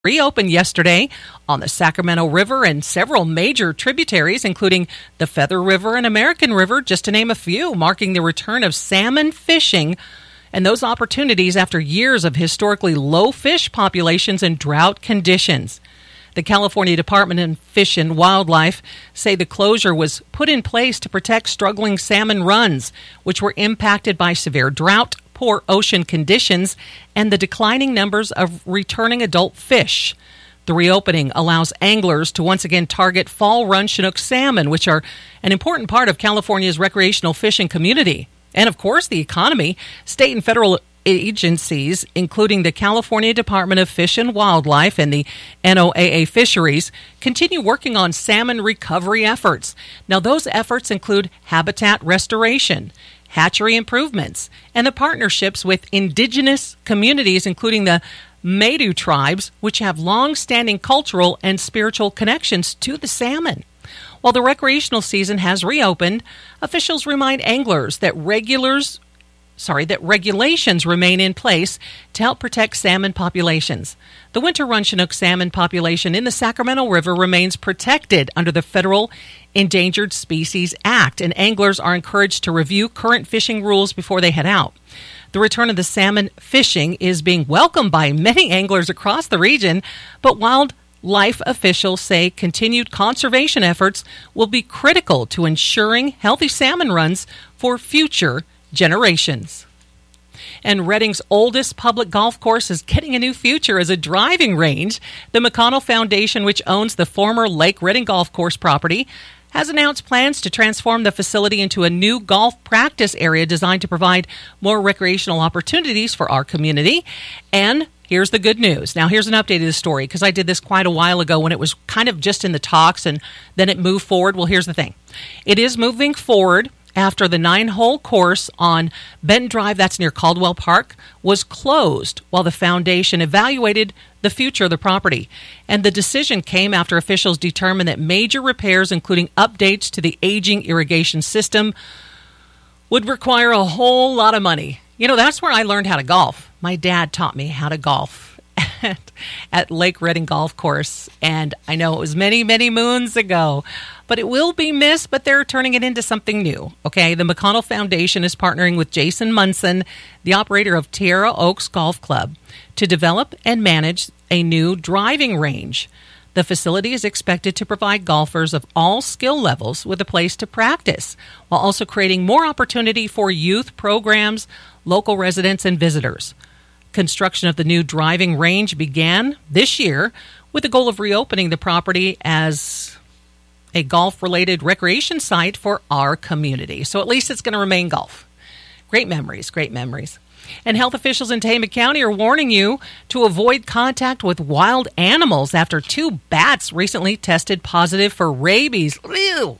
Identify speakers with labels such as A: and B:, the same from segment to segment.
A: reopened yesterday on the Sacramento River and several major tributaries, including the Feather River and American River, just to name a few, marking the return of salmon fishing and those opportunities after years of historically low fish populations and drought conditions. The California Department of Fish and Wildlife say the closure was put in place to protect struggling salmon runs, which were impacted by severe drought, poor ocean conditions, and the declining numbers of returning adult fish. The reopening allows anglers to once again target fall run Chinook salmon, which are an important part of California's recreational fishing community. And, of course, the economy. State and federal agencies, including the California Department of Fish and Wildlife and the NOAA Fisheries, continue working on salmon recovery efforts. Now, those efforts include habitat restoration, hatchery improvements, and the partnerships with indigenous communities, including the Maidu tribes, which have long-standing cultural and spiritual connections to the salmon. While the recreational season has reopened, officials remind anglers that regulations remain in place to help protect salmon populations. The winter run Chinook salmon population in the Sacramento River remains protected under the Federal Endangered Species Act, and anglers are encouraged to review current fishing rules before they head out. The return of the salmon fishing is being welcomed by many anglers across the region, but wildlife officials say continued conservation efforts will be critical to ensuring healthy salmon runs for future generations. And Redding's oldest public golf course is getting a new future as a driving range. The McConnell Foundation, which owns the former Lake Redding Golf Course property, has announced plans to transform the facility into a new golf practice area designed to provide more recreational opportunities for our community. And here's the good news. Now, here's an update of the story, because I did this quite a while ago when it was kind of just in the talks and then it moved forward. Well, here's the thing. It is moving forward after the 9-hole course on Benton Drive, that's near Caldwell Park, was closed while the foundation evaluated the future of the property. And the decision came after officials determined that major repairs, including updates to the aging irrigation system, would require a whole lot of money. You know, that's where I learned how to golf. My dad taught me how to golf at Lake Redding Golf Course, and I know it was many, many moons ago, but it will be missed, but they're turning it into something new, okay? The McConnell Foundation is partnering with Jason Munson, the operator of Tierra Oaks Golf Club, to develop and manage a new driving range. The facility is expected to provide golfers of all skill levels with a place to practice, while also creating more opportunity for youth programs, local residents, and visitors. Construction of the new driving range began this year with the goal of reopening the property as a golf-related recreation site for our community. So at least it's going to remain golf. Great memories, great memories. And health officials in Tehama County are warning you to avoid contact with wild animals after 2 bats recently tested positive for rabies. Ew.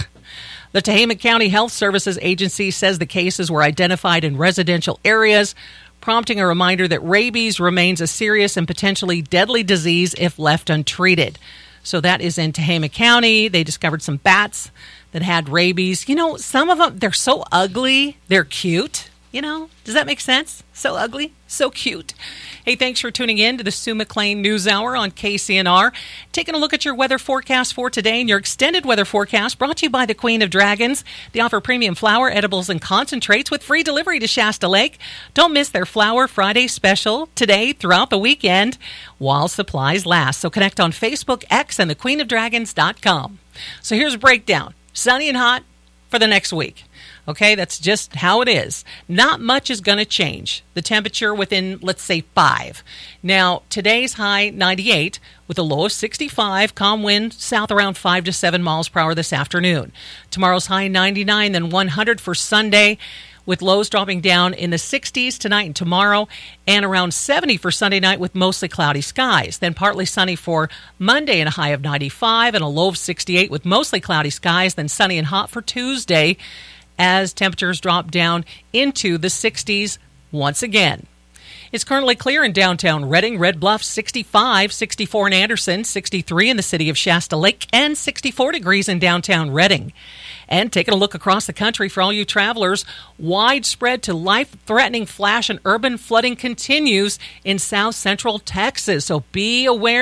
A: The Tehama County Health Services Agency says the cases were identified in residential areas, prompting a reminder that rabies remains a serious and potentially deadly disease if left untreated. So that is in Tehama County. They discovered some bats that had rabies. You know, some of them, they're so ugly, they're cute. You know, does that make sense? So ugly, so cute. Hey, thanks for tuning in to the Sue McLean News Hour on KCNR. Taking a look at your weather forecast for today and your extended weather forecast brought to you by the Queen of Dragons. They offer premium flour, edibles, and concentrates with free delivery to Shasta Lake. Don't miss their Flower Friday special today throughout the weekend while supplies last. So connect on Facebook, X, and thequeenofdragons.com. So here's a breakdown. Sunny and hot for the next week. Okay, that's just how it is. Not much is going to change. The temperature within, let's say, 5. Now, today's high, 98, with a low of 65. Calm wind south around 5 to 7 miles per hour this afternoon. Tomorrow's high, 99, then 100 for Sunday, with lows dropping down in the 60s tonight and tomorrow, and around 70 for Sunday night with mostly cloudy skies. Then partly sunny for Monday and a high of 95 and a low of 68 with mostly cloudy skies. Then sunny and hot for Tuesday, as temperatures drop down into the 60s once again. It's currently clear in downtown Redding, Red Bluff, 65, 64 in Anderson, 63 in the city of Shasta Lake, and 64 degrees in downtown Redding. And taking a look across the country for all you travelers, widespread to life-threatening flash and urban flooding continues in south central Texas. So be aware.